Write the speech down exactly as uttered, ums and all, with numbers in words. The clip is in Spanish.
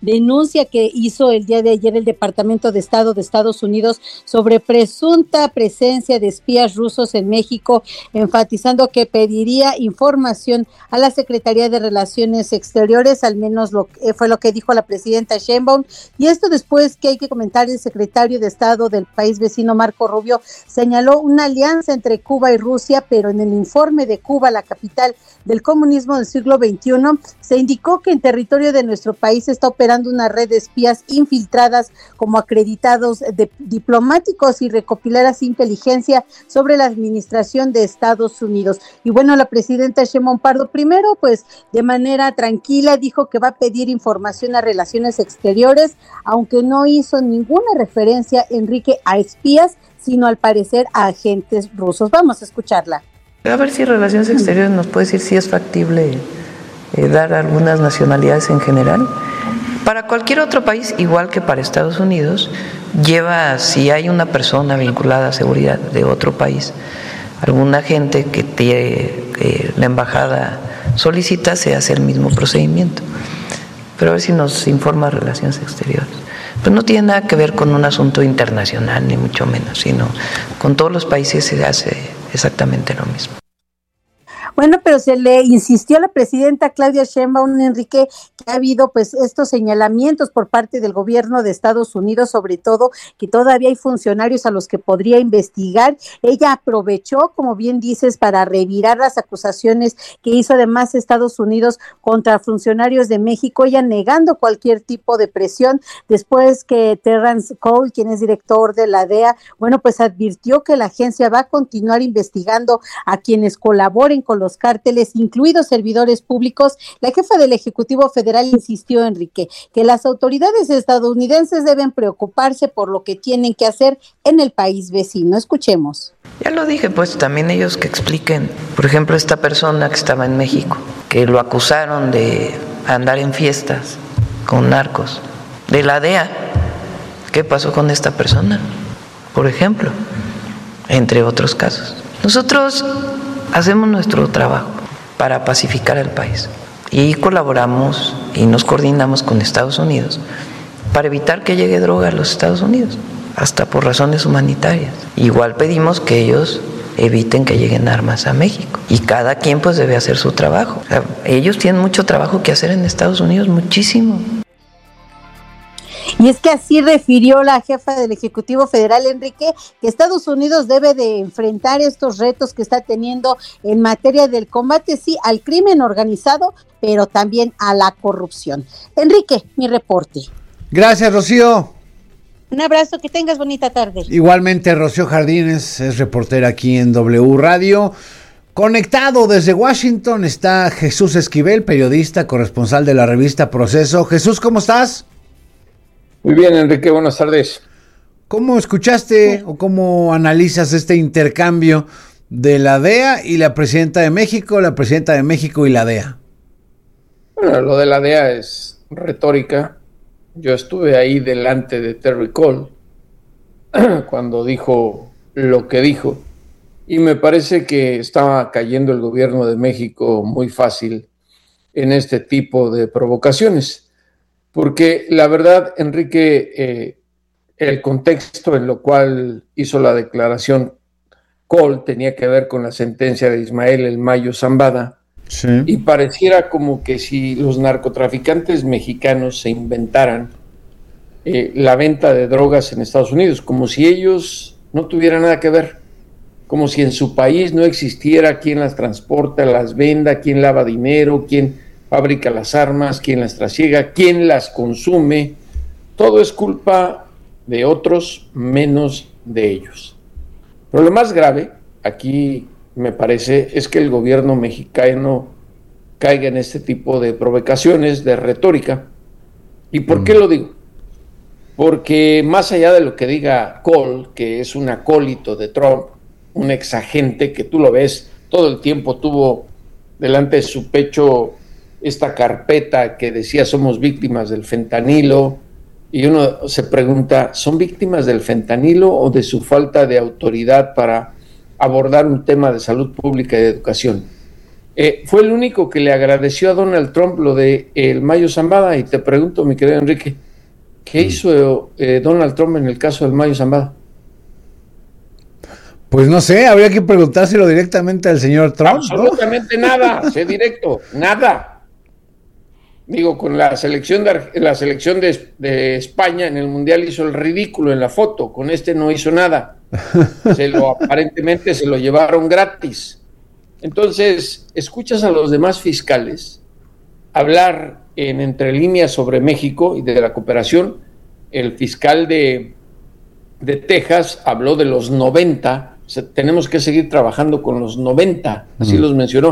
denuncia que hizo el día de ayer el Departamento de Estado de Estados Unidos sobre presunta presencia de espías rusos en México, enfatizando que pediría información a la Secretaría de Relaciones Exteriores, al menos lo fue lo que dijo la presidenta Sheinbaum, y esto después que hay que comentar, el secretario de Estado del país vecino Marco Rubio señaló una alianza entre Cuba y Rusia, pero en el informe de Cuba, la capital del comunismo del siglo veintiuno, se indicó que en territorio de nuestro país está operando una red de espías infiltradas como acreditados de diplomáticos y recopilar así inteligencia sobre la administración de Estados Unidos. Y bueno, la presidenta Sheinbaum Pardo primero, pues de manera tranquila dijo que va a pedir información a Relaciones Exteriores, aunque no hizo ninguna referencia, Enrique, a espías, sino al parecer a agentes rusos. Vamos a escucharla. A ver si Relaciones Exteriores nos puede decir si es factible eh, dar algunas nacionalidades en general. Para cualquier otro país, igual que para Estados Unidos, lleva, si hay una persona vinculada a seguridad de otro país, algún agente que tiene, que la embajada solicita, se hace el mismo procedimiento. Pero a ver si nos informa Relaciones Exteriores. Pues no tiene nada que ver con un asunto internacional, ni mucho menos, sino con todos los países se hace exactamente lo mismo. Bueno, pero se le insistió a la presidenta Claudia Sheinbaum, Enrique, que ha habido pues estos señalamientos por parte del gobierno de Estados Unidos, sobre todo que todavía hay funcionarios a los que podría investigar. Ella aprovechó, como bien dices, para revirar las acusaciones que hizo además Estados Unidos contra funcionarios de México, ella negando cualquier tipo de presión, después que Terrence Cole, quien es director de la D E A, bueno, pues advirtió que la agencia va a continuar investigando a quienes colaboren con los cárteles, incluidos servidores públicos. La jefa del Ejecutivo Federal insistió, Enrique, que las autoridades estadounidenses deben preocuparse por lo que tienen que hacer en el país vecino. Escuchemos. Ya lo dije, pues también ellos que expliquen. Por ejemplo, esta persona que estaba en México, que lo acusaron de andar en fiestas con narcos, de la D E A. ¿Qué pasó con esta persona? Por ejemplo, entre otros casos. Nosotros hacemos nuestro trabajo para pacificar el país y colaboramos y nos coordinamos con Estados Unidos para evitar que llegue droga a los Estados Unidos, hasta por razones humanitarias. Igual pedimos que ellos eviten que lleguen armas a México y cada quien pues debe hacer su trabajo. O sea, ellos tienen mucho trabajo que hacer en Estados Unidos, muchísimo. Y es que así refirió la jefa del Ejecutivo Federal, Enrique, que Estados Unidos debe de enfrentar estos retos que está teniendo en materia del combate, sí, al crimen organizado, pero también a la corrupción. Enrique, mi reporte. Gracias, Rocío. Un abrazo, que tengas bonita tarde. Igualmente, Rocío Jardines es reportera aquí en W Radio. Conectado desde Washington está Jesús Esquivel, periodista, corresponsal de la revista Proceso. Jesús, ¿cómo estás? Muy bien, Enrique, buenas tardes. ¿Cómo escuchaste o cómo analizas este intercambio de la D E A y la presidenta de México, la presidenta de México y la D E A? Bueno, lo de la D E A es retórica. Yo estuve ahí delante de Terry Cole cuando dijo lo que dijo y me parece que estaba cayendo el gobierno de México muy fácil en este tipo de provocaciones. Porque la verdad, Enrique, eh, el contexto en lo cual hizo la declaración Cole tenía que ver con la sentencia de Ismael El Mayo Zambada, sí. Y pareciera como que si los narcotraficantes mexicanos se inventaran eh, la venta de drogas en Estados Unidos, como si ellos no tuvieran nada que ver, como si en su país no existiera quien las transporta, las venda, quien lava dinero, quien fabrica las armas, quien las trasiega, quien las consume. Todo es culpa de otros menos de ellos. Pero lo más grave aquí, me parece, es que el gobierno mexicano caiga en este tipo de provocaciones, de retórica. ¿Y por mm. qué lo digo? Porque más allá de lo que diga Cole, que es un acólito de Trump, un exagente que tú lo ves, todo el tiempo tuvo delante de su pecho esta carpeta que decía somos víctimas del fentanilo, y uno se pregunta, ¿son víctimas del fentanilo o de su falta de autoridad para abordar un tema de salud pública y de educación? Eh, fue el único que le agradeció a Donald Trump lo de el Mayo Zambada. Y te pregunto, mi querido Enrique, ¿qué mm. hizo eh, Donald Trump en el caso del Mayo Zambada? Pues no sé, habría que preguntárselo directamente al señor Trump. Absolutamente ¿no? Nada, sé directo, nada. Digo, con la selección de la selección de, de España en el Mundial hizo el ridículo en la foto, con este no hizo nada. Se lo aparentemente se lo llevaron gratis. Entonces, escuchas a los demás fiscales hablar en entre líneas sobre México y de la cooperación. El fiscal de, de Texas habló de los noventa, o sea, tenemos que seguir trabajando con los noventa, así mm. los mencionó.